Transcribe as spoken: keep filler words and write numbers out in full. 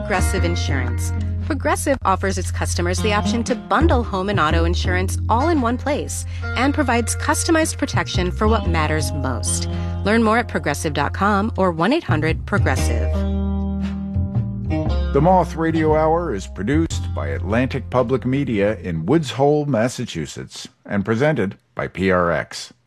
Progressive Insurance. Progressive offers its customers the option to bundle home and auto insurance all in one place and provides customized protection for what matters most. Learn more at progressive dot com or one eight hundred progressive. The Moth Radio Hour is produced by Atlantic Public Media in Woods Hole, Massachusetts, and presented by P R X.